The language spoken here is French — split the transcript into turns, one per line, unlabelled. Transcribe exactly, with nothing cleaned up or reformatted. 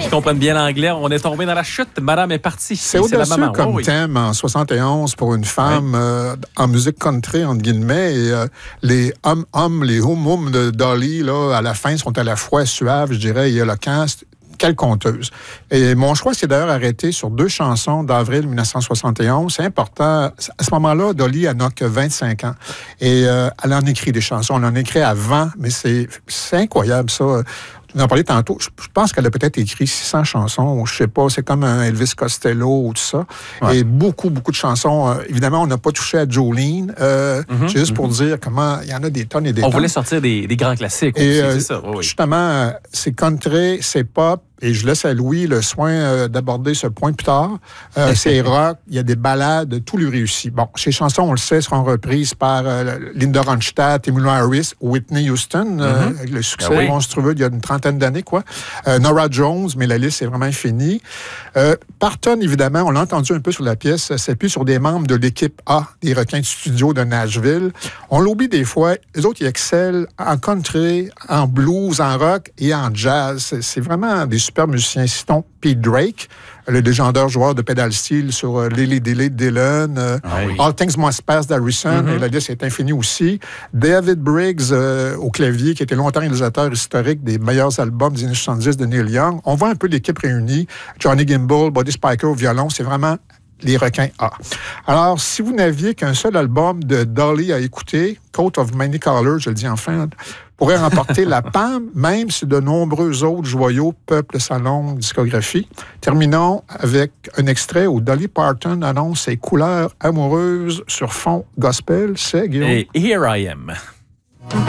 qui comprennent bien l'anglais. On est tombé dans la chute. Madame est partie.
C'est audacieux
la maman.
comme
oh, oui.
thème en soixante et onze pour une femme oui. euh, en musique country, entre guillemets. Et, euh, les hum-hum, les hum-hum de Dolly, là, à la fin, sont à la fois suaves, je dirais, et éloquents. Quelle conteuse. Et mon choix, c'est d'ailleurs arrêté sur deux chansons d'avril dix-neuf cent soixante et onze. C'est important. À ce moment-là, Dolly, elle n'a que vingt-cinq ans. Et euh, elle en écrit des chansons. Elle en écrit avant, mais c'est, c'est incroyable, ça. On en parlait tantôt. Je pense qu'elle a peut-être écrit six cents chansons. Je sais pas, c'est comme un Elvis Costello ou tout ça. Ouais. Et beaucoup, beaucoup de chansons. Euh, évidemment, on n'a pas touché à Jolene. Euh, mm-hmm, c'est juste mm-hmm. pour dire comment il y en a des tonnes et des
on
tonnes.
On voulait sortir des, des grands classiques
et,
aussi,
euh,
c'est ça. Oui.
Justement, c'est country, c'est pop. Et je laisse à Louis le soin euh, d'aborder ce point plus tard. Euh, c'est rock, il y a des ballades, tout lui réussit. Bon, ces chansons, on le sait, seront reprises par euh, Linda Ronstadt, Emmylou Harris, Whitney Houston, euh, mm-hmm. avec le succès ah oui. monstrueux d'il y a une trentaine d'années, quoi. Euh, Norah Jones, mais la liste est vraiment infinie. Euh, Parton, évidemment, on l'a entendu un peu sur la pièce, s'appuie sur des membres de l'équipe A, des requins de studio de Nashville. On l'oublie des fois, les autres, ils excellent en country, en blues, en rock et en jazz. C'est, c'est vraiment des super musiciens. Citons Pete Drake, le légendaire joueur de pedal steel sur euh, Lily Dilley de Dylan, euh, ah oui. All Things Must Pass d'Harrison, mm-hmm. et la liste est infinie aussi. David Briggs euh, au clavier, qui était longtemps réalisateur historique des meilleurs albums des années soixante-dix de Neil Young. On voit un peu l'équipe réunie. Johnny Gimbel, Buddy Spicher au violon, c'est vraiment les requins A. Alors, si vous n'aviez qu'un seul album de Dolly à écouter, Coat of Many Colors, je le dis enfin, pourrait remporter la palme, même si de nombreux autres joyaux peuplent sa longue discographie. Terminons avec un extrait où Dolly Parton annonce ses couleurs amoureuses sur fond gospel. C'est, Guillaume?
Et Here I Am.